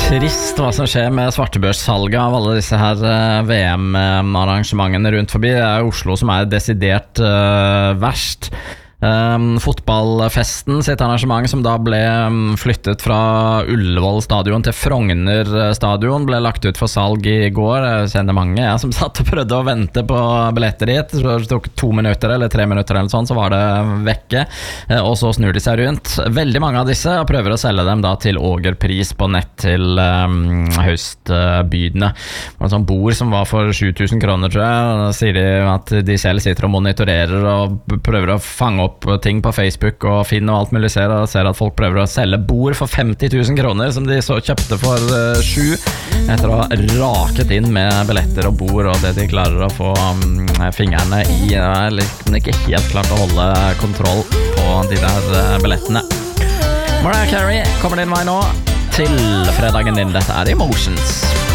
trist hva som skjer med svartebørssalget av alle disse her VM-arrangementene rundt forbi. Det Oslo som desidert verst. Fotballfesten sitt arrangement som da ble flyttet fra Ullevål stadion til Frogner stadion ble lagt ut for salg I går. Jeg kjenner mange som satt og prøvde å vente på billetter dit. Så det tok 2 minutter eller 3 minutter eller sånn, så var det vekke, og så snur de seg rundt. Veldig mange av disse prøver å selge dem da til ågerpris på nett til høstbydende. Det var en sånn bord som var for 7000 kroner, tror jeg. Da sier de at de selv sitter og monitorerer og prøver å fange opp ting på Facebook og Finn og alt mulig, ser at folk prøver å selge bord for 50 000 kroner som de så kjøpte for 7 etter å ha raket inn med billetter og bord, og det de klarer å få fingrene I liksom ikke helt klart å holde kontroll på de der billettene. Mariah Carey kommer din vei nå til fredagen din. Dette Emotions.